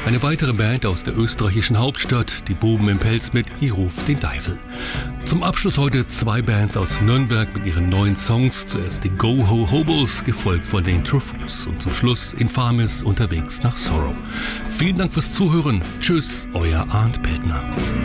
Eine weitere Band aus der österreichischen Hauptstadt, die Buben im Pelz mit Ich ruf den Teufel. Zum Abschluss heute 2 Bands aus Nürnberg mit ihren neuen Songs. Zuerst die Go-Ho-Hobos, gefolgt von den Truffus und zum Schluss Infamis unterwegs nach Sorrow. Vielen Dank fürs Zuhören. Tschüss, euer Arndt Peltner.